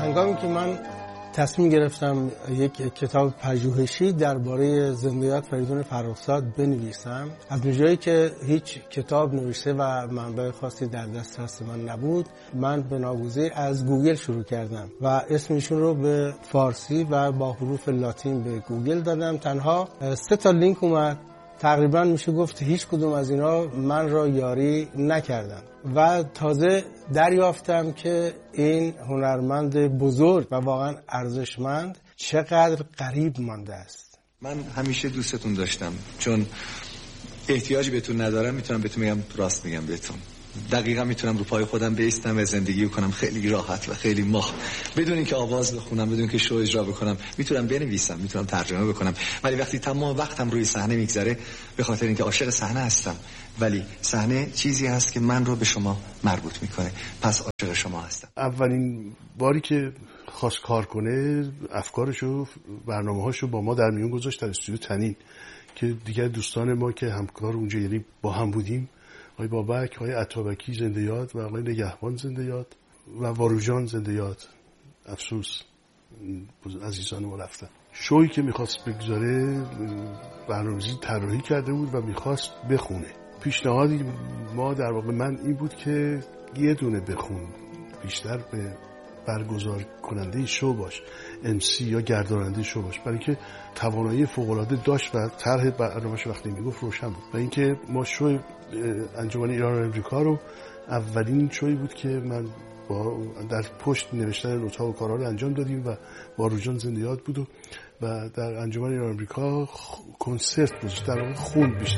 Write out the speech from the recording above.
هنگامی که من تصمیم گرفتم یک کتاب پژوهشی درباره زندگیات فریدون فرخزاد بنویسم، از جایی که هیچ کتاب نوشته و منبع خاصی در دسترس من نبود، من به ناگزیر از گوگل شروع کردم و اسمشون رو به فارسی و با حروف لاتین به گوگل دادم. تنها 3 لینک اومد، تقریبا میشه گفت هیچ کدوم از اینا من را یاری نکردن و تازه دریافتم که این هنرمند بزرگ و واقعا ارزشمند چقدر غریب مانده است. من همیشه دوستتون داشتم، چون احتیاجی بهتون ندارم، میتونم بهتون بگم راست میگم بهتون. دقیقا میتونم رو پای خودم بیستم و زندگی کنم خیلی راحت و خیلی مخ، بدون اینکه آواز بخونم، بدون اینکه شو اجرا بکنم. میتونم بنویسم، میتونم ترجمه بکنم، ولی وقتی تمام وقتم روی صحنه میگذره به خاطر اینکه عاشق صحنه هستم. ولی صحنه چیزی هست که من رو به شما مربوط میکنه، پس عاشق شما هستم. اولین باری که خواست کار کنه، افکارشو، برنامه‌هاشو با ما در میون گذاشت در استودیو تنین که دیگر دوستان ما که همکار اونجا یعنی با هم بودیم، آقای بابک، آقای عطابکی زنده یاد و آقای نگهبان زنده یاد و واروژان زنده یاد، افسوس عزیزان ما رفتن. شویی که میخواست بگذاره برنامه‌ریزی طراحی کرده بود و میخواست بخونه. پیشنهادی ما در واقع من این بود که یه دونه بخون، بیشتر به برگزار کننده شو باش، MC یا گرداننده شو باش، برای اینکه توانایی فوق‌العاده داشت و طرح برنامه‌اش وقتی میگفت روشن بود. و اینکه ما شو انجمن ایران و امریکا رو اولین شویی بود که من با در پشت نوشتن نوت‌ها و کارها رو انجام دادیم و واروژان زنده یاد بود و در انجمن ایران و امریکا کنسرت بود، در واقع خوند بیشتر.